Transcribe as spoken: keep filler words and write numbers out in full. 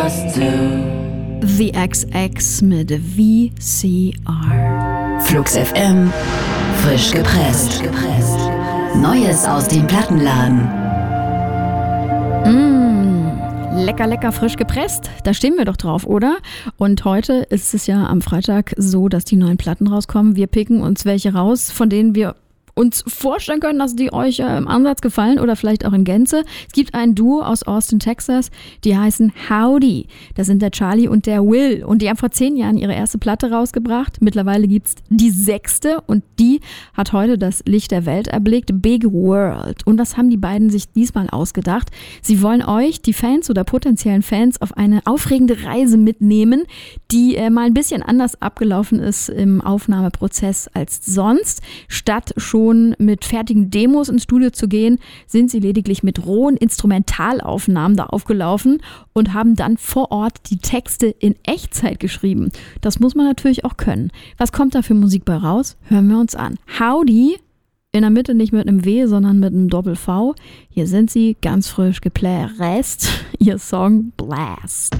The X X mit V C R. Flux F M, frisch gepresst. Neues aus dem Plattenladen. Mmh, lecker, lecker, frisch gepresst. Da stehen wir doch drauf, oder? Und heute ist es ja am Freitag so, dass die neuen Platten rauskommen. Wir picken uns welche raus, von denen wir uns vorstellen können, dass die euch äh, im Ansatz gefallen oder vielleicht auch in Gänze. Es gibt ein Duo aus Austin, Texas, die heißen Howdy. Das sind der Charlie und der Will. Und die haben vor zehn Jahren ihre erste Platte rausgebracht. Mittlerweile gibt's die sechste und die hat heute das Licht der Welt erblickt. Big World. Und das haben die beiden sich diesmal ausgedacht. Sie wollen euch, die Fans oder potenziellen Fans, auf eine aufregende Reise mitnehmen, die äh, mal ein bisschen anders abgelaufen ist im Aufnahmeprozess als sonst. Statt schon mit fertigen Demos ins Studio zu gehen, sind sie lediglich mit rohen Instrumentalaufnahmen da aufgelaufen und haben dann vor Ort die Texte in Echtzeit geschrieben. Das muss man natürlich auch können. Was kommt da für Musik bei raus? Hören wir uns an. Howdy, in der Mitte nicht mit einem W, sondern mit einem Doppel-V. Hier sind sie, ganz frisch gepresst, ihr Song Blast.